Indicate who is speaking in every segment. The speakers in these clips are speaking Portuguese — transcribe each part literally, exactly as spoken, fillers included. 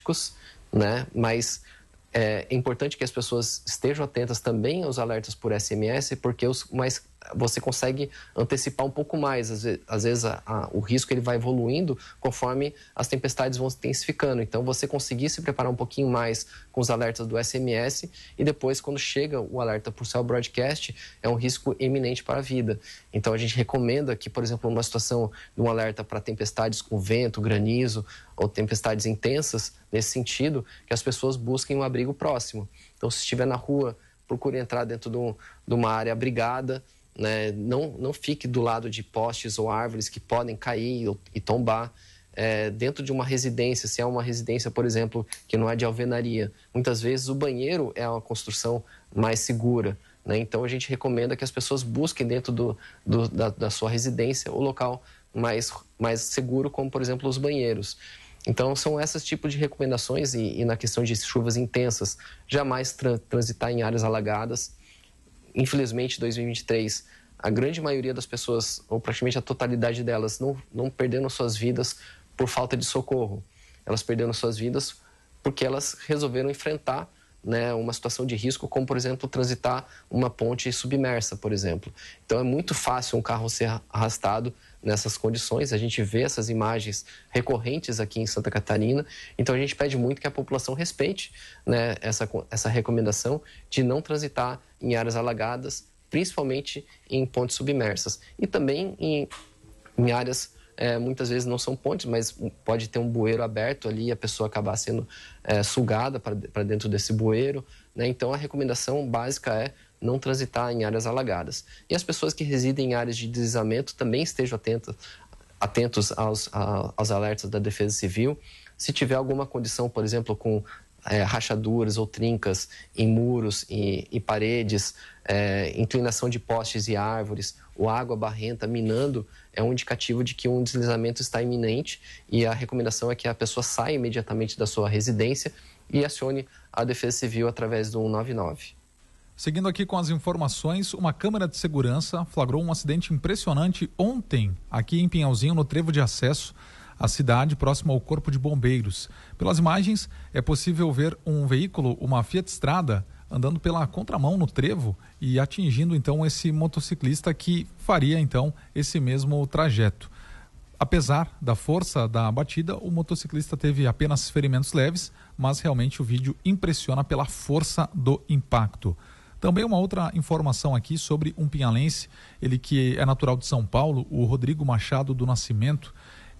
Speaker 1: né? Mas é importante que as pessoas estejam atentas também aos alertas por S M S, porque os, mas você consegue antecipar um pouco mais. Às vezes, às vezes a, a, o risco ele vai evoluindo conforme as tempestades vão se intensificando. Então, você conseguir se preparar um pouquinho mais com os alertas do S M S e depois, quando chega o alerta por cell broadcast, é um risco iminente para a vida. Então, a gente recomenda que, por exemplo, numa situação de um alerta para tempestades com vento, granizo ou tempestades intensas, nesse sentido, que as pessoas busquem um abrigo próximo. Então, se estiver na rua, procure entrar dentro de, um, de uma área abrigada, né? Não, não fique do lado de postes ou árvores que podem cair e tombar. É, dentro de uma residência, se é uma residência, por exemplo, que não é de alvenaria, muitas vezes o banheiro é uma construção mais segura, né? Então a gente recomenda que as pessoas busquem dentro do, do, da, da sua residência o local mais, mais seguro, como por exemplo os banheiros. Então são esses tipos de recomendações e, e na questão de chuvas intensas, jamais tra transitar em áreas alagadas. Infelizmente, em dois mil e vinte e três, a grande maioria das pessoas, ou praticamente a totalidade delas, não, não perderam suas vidas por falta de socorro. Elas perderam suas vidas porque elas resolveram enfrentar, né, uma situação de risco, como, por exemplo, transitar uma ponte submersa, por exemplo. Então, é muito fácil um carro ser arrastado nessas condições. A gente vê essas imagens recorrentes aqui em Santa Catarina. Então, a gente pede muito que a população respeite, né, essa, essa recomendação de não transitar em áreas alagadas, principalmente em pontes submersas. E também em, em áreas, é, muitas vezes não são pontes, mas pode ter um bueiro aberto ali e a pessoa acabar sendo é, sugada para dentro desse bueiro, né? Então, a recomendação básica é não transitar em áreas alagadas. E as pessoas que residem em áreas de deslizamento também estejam atentas, atentos aos, a, aos alertas da Defesa Civil. Se tiver alguma condição, por exemplo, com é, rachaduras ou trincas em muros e, e paredes, é, inclinação de postes e árvores, ou água barrenta minando, é um indicativo de que um deslizamento está iminente, e a recomendação é que a pessoa saia imediatamente da sua residência e acione a Defesa Civil através do cento e noventa e nove.
Speaker 2: Seguindo aqui com as informações, uma câmera de segurança flagrou um acidente impressionante ontem aqui em Pinhalzinho, no trevo de acesso à cidade, próximo ao Corpo de Bombeiros. Pelas imagens, é possível ver um veículo, uma Fiat Strada, andando pela contramão no trevo e atingindo então esse motociclista que faria então esse mesmo trajeto. Apesar da força da batida, o motociclista teve apenas ferimentos leves, mas realmente o vídeo impressiona pela força do impacto. Também uma outra informação aqui sobre um pinhalense, ele que é natural de São Paulo, o Rodrigo Machado do Nascimento.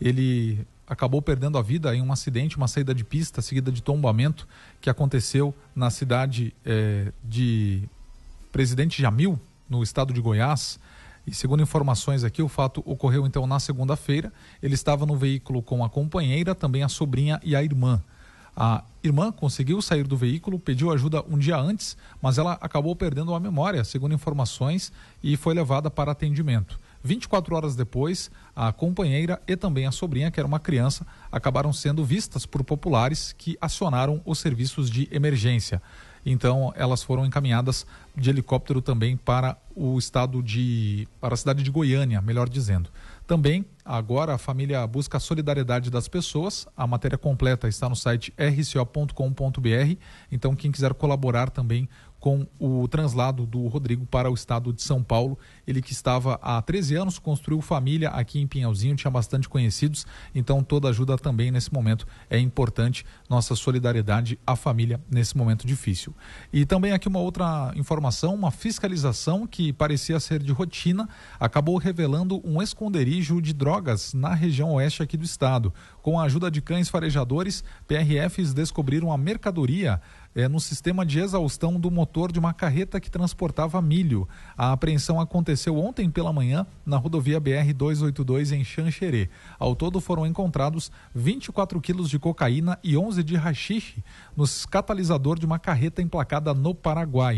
Speaker 2: Ele acabou perdendo a vida em um acidente, uma saída de pista seguida de tombamento que aconteceu na cidade eh, de Presidente Jamil, no estado de Goiás. E segundo informações aqui, o fato ocorreu então na segunda-feira. Ele estava no veículo com a companheira, também a sobrinha e a irmã. A irmã conseguiu sair do veículo, pediu ajuda um dia antes, mas ela acabou perdendo a memória, segundo informações, e foi levada para atendimento. vinte e quatro horas depois, a companheira e também a sobrinha, que era uma criança, acabaram sendo vistas por populares que acionaram os serviços de emergência. Então, elas foram encaminhadas de helicóptero também para o estado de, para a cidade de Goiânia, melhor dizendo. Também, agora, a família busca a solidariedade das pessoas. A matéria completa está no site r c o ponto com ponto b r. Então, quem quiser colaborar também com o translado do Rodrigo para o estado de São Paulo, ele que estava há treze anos, construiu família aqui em Pinhalzinho, tinha bastante conhecidos, então toda ajuda também nesse momento é importante, nossa solidariedade à família nesse momento difícil. E também aqui uma outra informação, uma fiscalização que parecia ser de rotina, acabou revelando um esconderijo de drogas na região oeste aqui do estado. Com a ajuda de cães farejadores, P R Fs descobriram a mercadoria É, no sistema de exaustão do motor de uma carreta que transportava milho. A apreensão aconteceu ontem pela manhã na rodovia B R duzentos e oitenta e dois em Xanxerê. Ao todo foram encontrados vinte e quatro quilos de cocaína e onze de haxixe no catalisador de uma carreta emplacada no Paraguai.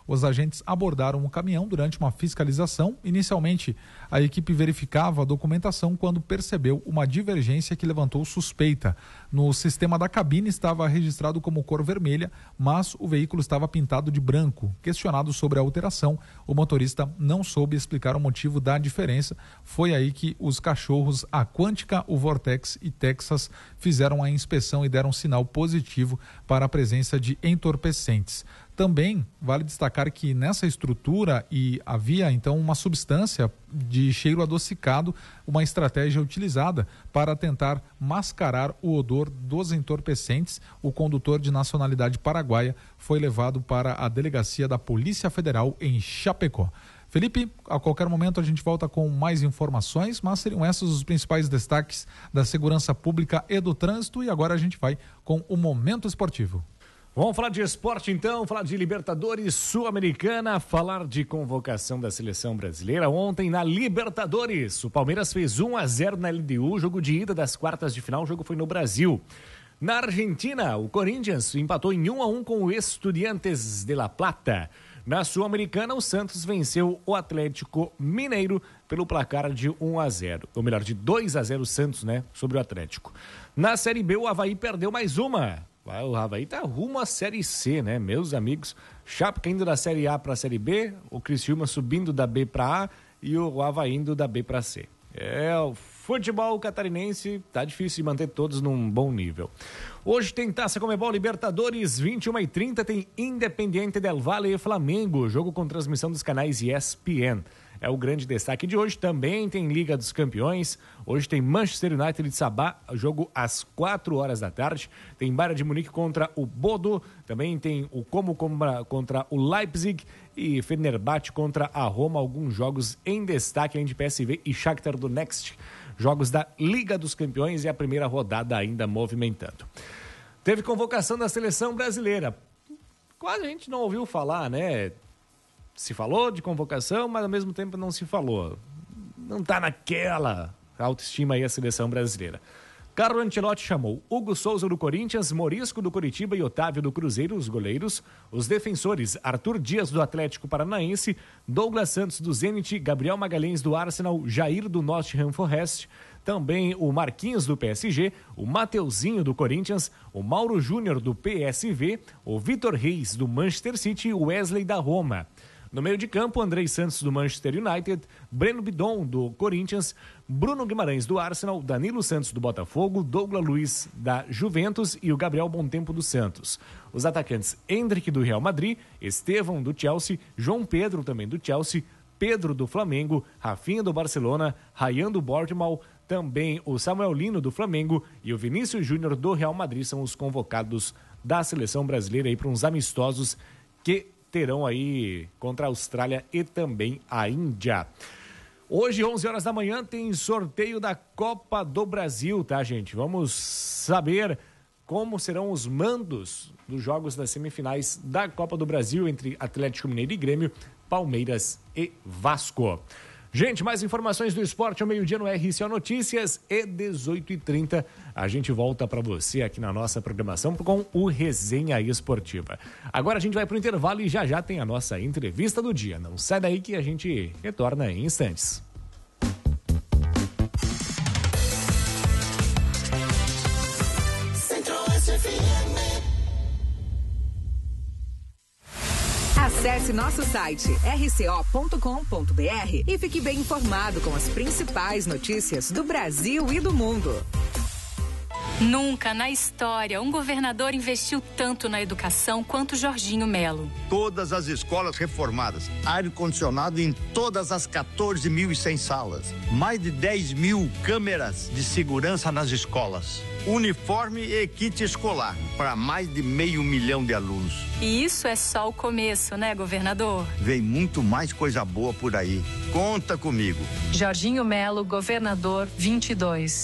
Speaker 2: os agentes abordaram o caminhão durante uma fiscalização. Inicialmente, a equipe verificava a documentação quando percebeu uma divergência que levantou suspeita. No sistema da cabine estava registrado como cor vermelha, mas o veículo estava pintado de branco. Questionado sobre a alteração, o motorista não soube explicar o motivo da diferença. Foi aí que os cachorros, a Quântica, o Vortex e Texas, fizeram a inspeção e deram um sinal positivo para a presença de entorpecentes. Também vale destacar que nessa estrutura e havia então uma substância de cheiro adocicado, uma estratégia utilizada para tentar mascarar o odor dos entorpecentes. O condutor de nacionalidade paraguaia foi levado para a delegacia da Polícia Federal em Chapecó. Felipe, a qualquer momento a gente volta com mais informações, mas seriam esses os principais destaques da segurança pública e do trânsito, e agora a gente vai com o Momento Esportivo.
Speaker 3: Vamos falar de esporte então, falar de Libertadores Sul-Americana, falar de convocação da seleção brasileira. Ontem na Libertadores, o Palmeiras fez um a zero na L D U, jogo de ida das quartas de final, o jogo foi no Brasil. Na Argentina, o Corinthians empatou em um a um com o Estudiantes de La Plata. Na Sul-Americana, o Santos venceu o Atlético Mineiro pelo placar de um a zero, ou melhor, de dois a zero o Santos, né, sobre o Atlético. Na Série B, o Avaí perdeu mais uma. O Avaí tá rumo à Série C, né, meus amigos? Chape caindo da Série A para a Série B, o Criciúma subindo da B para A e o Avaí indo da B para C. É, o futebol catarinense tá difícil de manter todos num bom nível. Hoje tem Taça Conmebol Libertadores, vinte e uma e trinta, tem Independiente del Valle e Flamengo, jogo com transmissão dos canais E S P N. É o grande destaque de hoje. Também tem Liga dos Campeões. Hoje tem Manchester United de Sabá, jogo às quatro horas da tarde. Tem Bayern de Munique contra o Bodo. Também tem o Como contra o Leipzig e Fenerbahçe contra a Roma. Alguns jogos em destaque, além de P S V e Shakhtar Donetsk. Jogos da Liga dos Campeões e a primeira rodada ainda movimentando. Teve convocação da seleção brasileira. Quase a gente não ouviu falar, né? Se falou de convocação, mas ao mesmo tempo não se falou. Não está naquela autoestima aí a seleção brasileira. Carlo Ancelotti chamou Hugo Souza do Corinthians, Morisco do Coritiba e Otávio do Cruzeiro, os goleiros. Os defensores, Arthur Dias do Atlético Paranaense, Douglas Santos do Zenit, Gabriel Magalhães do Arsenal, Jair do Nottingham Forest, também o Marquinhos do P S G, o Mateuzinho do Corinthians, o Mauro Júnior do P S V, o Vitor Reis do Manchester City e o Wesley da Roma. No meio de campo, Andrei Santos do Manchester United, Breno Bidon do Corinthians, Bruno Guimarães do Arsenal, Danilo Santos do Botafogo, Douglas Luiz da Juventus e o Gabriel Bontempo do Santos. Os atacantes Endrick do Real Madrid, Estevão do Chelsea, João Pedro também do Chelsea, Pedro do Flamengo, Rafinha do Barcelona, Ryan do Bournemouth, também o Samuel Lino do Flamengo e o Vinícius Júnior do Real Madrid são os convocados da seleção brasileira aí para uns amistosos que terão aí contra a Austrália e também a Índia. Hoje, onze horas da manhã, tem sorteio da Copa do Brasil, tá, gente? Vamos saber como serão os mandos dos jogos das semifinais da Copa do Brasil entre Atlético Mineiro e Grêmio, Palmeiras e Vasco. Gente, mais informações do esporte ao meio-dia no R C O Notícias e dezoito e trinta. A gente volta para você aqui na nossa programação com o Resenha Esportiva. Agora a gente vai para o intervalo e já já tem a nossa entrevista do dia. Não sai daí que a gente retorna em instantes.
Speaker 4: Acesse nosso site r c o ponto com ponto b r e fique bem informado com as principais notícias do Brasil e do mundo.
Speaker 5: Nunca na história um governador investiu tanto na educação quanto Jorginho Melo.
Speaker 6: Todas as escolas reformadas, ar-condicionado em todas as quatorze mil e cem salas, mais de dez mil câmeras de segurança nas escolas, uniforme e kit escolar para mais de meio milhão de alunos.
Speaker 5: E isso é só o começo, né, governador?
Speaker 6: Vem muito mais coisa boa por aí. Conta comigo.
Speaker 5: Jorginho Melo, governador vinte e dois.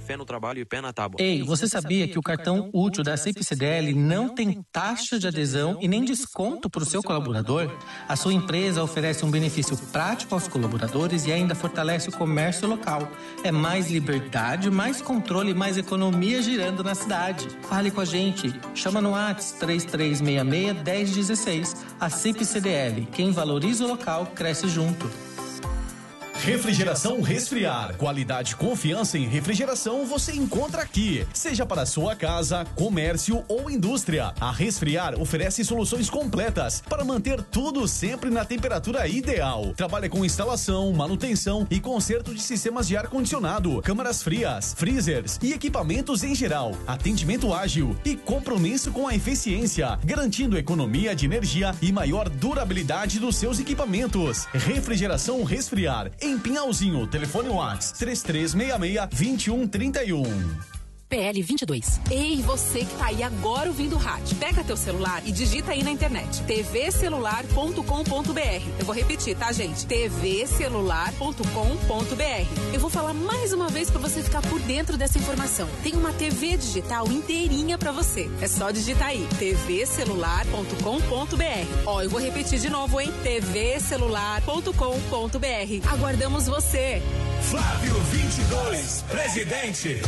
Speaker 7: fé no trabalho e pé na tábua.
Speaker 8: Ei, você sabia que o cartão útil da C I P C D L não tem taxa de adesão e nem desconto para o seu colaborador? A sua empresa oferece um benefício prático aos colaboradores e ainda fortalece o comércio local. É mais liberdade, mais controle e mais economia girando na cidade. Fale com a gente. Chama no WhatsApp três três seis seis, um zero um seis. A C I P C D L. Quem valoriza o local, cresce junto.
Speaker 9: Refrigeração Resfriar. Qualidade e confiança em refrigeração você encontra aqui. Seja para sua casa, comércio ou indústria. A Resfriar oferece soluções completas para manter tudo sempre na temperatura ideal. Trabalha com instalação, manutenção e conserto de sistemas de ar-condicionado, câmaras frias, freezers e equipamentos em geral. Atendimento ágil e compromisso com a eficiência, garantindo economia de energia e maior durabilidade dos seus equipamentos. Refrigeração Resfriar. Em Pinhalzinho, telefone WhatsApp três três seis seis, dois um três um.
Speaker 10: P L vinte e dois. Ei, você que tá aí agora ouvindo o rádio, pega teu celular e digita aí na internet t v celular ponto com ponto b r. Eu vou repetir, tá, gente? t v celular ponto com ponto b r. Eu vou falar mais uma vez pra você ficar por dentro dessa informação. Tem uma T V digital inteirinha pra você. É só digitar aí t v celular ponto com ponto b r. Ó, eu vou repetir de novo, hein? t v celular ponto com ponto b r. Aguardamos você.
Speaker 11: Flávio vinte e dois, presidente.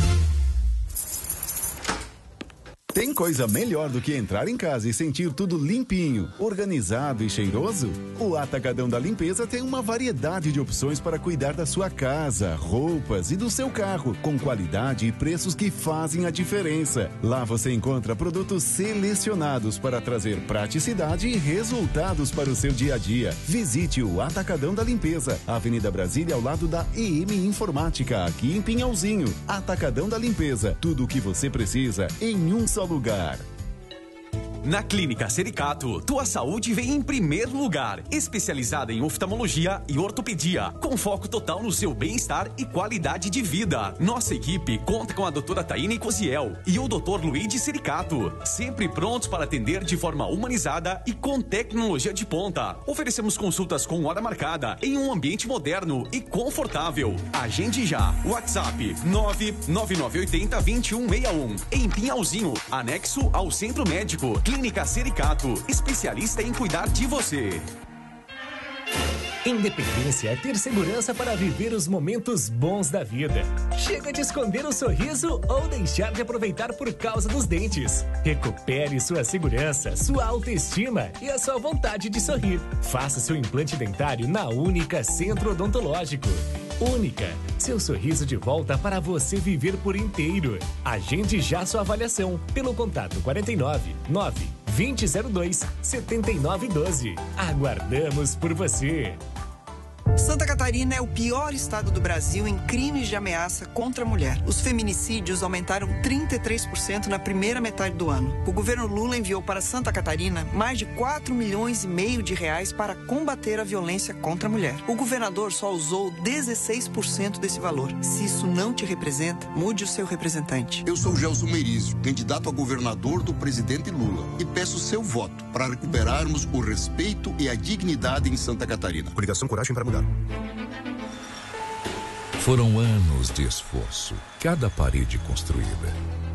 Speaker 12: Tem coisa melhor do que entrar em casa e sentir tudo limpinho, organizado e cheiroso? O Atacadão da Limpeza tem uma variedade de opções para cuidar da sua casa, roupas e do seu carro, com qualidade e preços que fazem a diferença. Lá você encontra produtos selecionados para trazer praticidade e resultados para o seu dia a dia. Visite o Atacadão da Limpeza, Avenida Brasília, ao lado da E M Informática, aqui em Pinhalzinho. Atacadão da Limpeza, tudo o que você precisa em um só lugar.
Speaker 9: Na Clínica Sericato, tua saúde vem em primeiro lugar. Especializada em oftalmologia e ortopedia, com foco total no seu bem-estar e qualidade de vida. Nossa equipe conta com a doutora Taine Cosiel e o doutor Luigi Sericato, sempre prontos para atender de forma humanizada e com tecnologia de ponta. Oferecemos consultas com hora marcada em um ambiente moderno e confortável. Agende já. WhatsApp nove nove nove oito zero, dois um seis um. Em Pinhalzinho, anexo ao Centro Médico. Clínica Sericato, especialista em cuidar de você.
Speaker 3: Independência é ter segurança para viver os momentos bons da vida. Chega de esconder o sorriso ou deixar de aproveitar por causa dos dentes. Recupere sua segurança, sua autoestima e a sua vontade de sorrir. Faça seu implante dentário na Única Centro Odontológico. Única, seu sorriso de volta para você viver por inteiro. Agende já sua avaliação pelo contato quarenta e nove, nove, vinte zero dois, setenta e nove doze. Aguardamos por você.
Speaker 13: Santa Catarina é o pior estado do Brasil em crimes de ameaça contra a mulher. Os feminicídios aumentaram trinta e três por cento na primeira metade do ano. O governo Lula enviou para Santa Catarina mais de quatro milhões e meio de reais para combater a violência contra a mulher. O governador só usou dezesseis por cento desse valor. Se isso não te representa, mude o seu representante.
Speaker 14: Eu sou Gelson Merizio, candidato a governador do presidente Lula, e peço seu voto para recuperarmos o respeito e a dignidade em Santa Catarina.
Speaker 15: Coligação Coragem para Mudar.
Speaker 16: Foram anos de esforço, cada parede construída,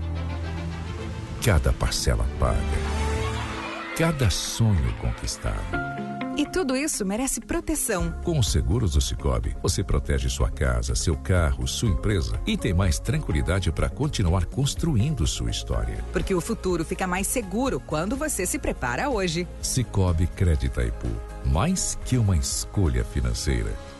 Speaker 16: cada parcela paga, cada sonho conquistado.
Speaker 4: E tudo isso merece proteção.
Speaker 16: Com os seguros do Sicoob, você protege sua casa, seu carro, sua empresa e tem mais tranquilidade para continuar construindo sua história.
Speaker 4: Porque o futuro fica mais seguro quando você se prepara hoje.
Speaker 16: Sicoob Crédito Itaipu, mais que uma escolha financeira.